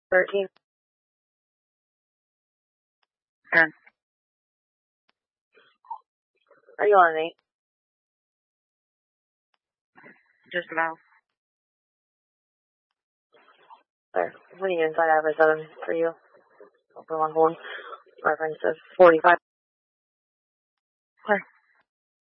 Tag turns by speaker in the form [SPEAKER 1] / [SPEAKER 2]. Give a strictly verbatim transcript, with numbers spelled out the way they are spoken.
[SPEAKER 1] thirteen. ten. Are you on an eight? Just about. There. I'm putting you inside average seven for you. Open on hold. Reference is forty-five. Clear.